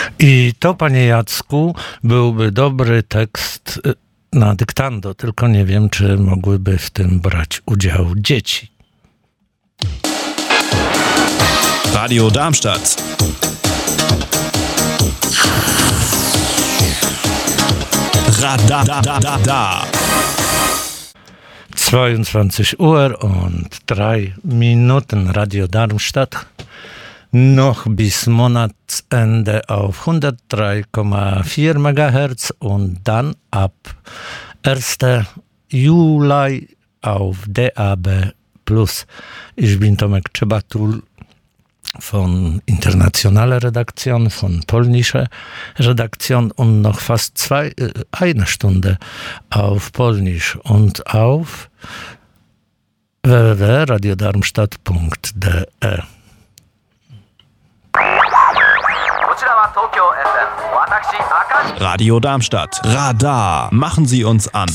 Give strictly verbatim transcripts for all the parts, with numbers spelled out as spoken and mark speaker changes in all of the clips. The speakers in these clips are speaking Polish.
Speaker 1: I to, panie Jacku, byłby dobry tekst na dyktando, tylko nie wiem, czy mogłyby w tym brać udział dzieci.
Speaker 2: Radio Darmstadt. Radada.
Speaker 1: zweiundzwanzig Uhr und drei Minuten. Radio Darmstadt. Noch bis Monatsende auf hundertdrei Komma vier Megahertz und dann ab ersten Juli auf D A B plus. Ich bin Tomek Czebatul von Internationale Redaktion, von Polnische Redaktion und noch fast zwei, äh, eine Stunde auf Polnisch und auf w w w punkt radio darmstadt punkt d e.
Speaker 2: Radio Darmstadt. Radar. Machen Sie uns an.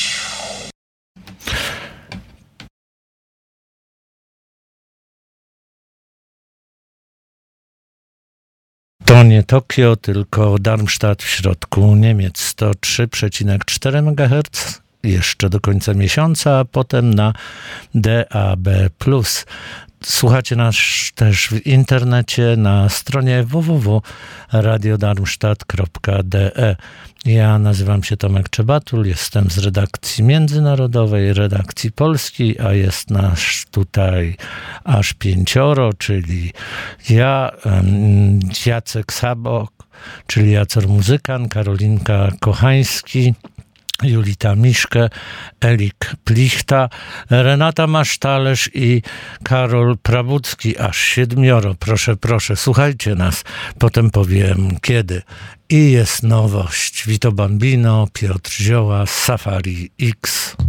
Speaker 1: To nie Tokio, tylko Darmstadt w środku Niemiec. sto trzy przecinek cztery Megahertz jeszcze do końca miesiąca, a potem na D A B plus. Słuchacie nas też w internecie na stronie w w w kropka radio darmstadt kropka d e. Ja nazywam się Tomek Czebatul, jestem z redakcji międzynarodowej, redakcji polskiej, a jest nas tutaj aż pięcioro, czyli ja, Jacek Sabok, czyli Jacor Muzykan, Karolinka Kochański, Julita Miszke, Elik Plichta, Renata Masztalerz i Karol Prabucki, aż siedmioro. Proszę, proszę, słuchajcie nas, potem powiem kiedy. I jest nowość. Vito Bambino, Piotr Zioła, Safari X.